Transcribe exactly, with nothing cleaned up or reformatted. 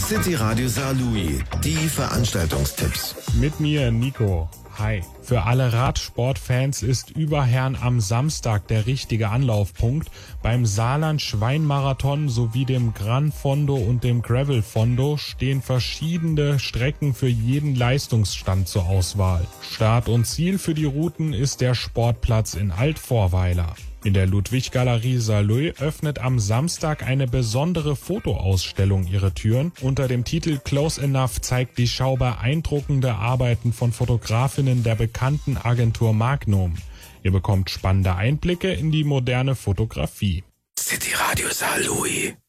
City Radio Saarlouis, die Veranstaltungstipps. Mit mir Nico. Hi. Für alle Radsportfans ist Überherrn am Samstag der richtige Anlaufpunkt. Beim Saarland-Schweinmarathon sowie dem Gran Fondo und dem Gravel Fondo stehen verschiedene Strecken für jeden Leistungsstand zur Auswahl. Start und Ziel für die Routen ist der Sportplatz in Altvorweiler. In der Ludwig-Galerie Saarlouis öffnet am Samstag eine besondere Fotoausstellung ihre Türen. Unter dem Titel Close Enough zeigt die Schau beeindruckende Arbeiten von Fotografinnen der bekannten Agentur Magnum. Ihr bekommt spannende Einblicke in die moderne Fotografie. City Radio Saarlouis.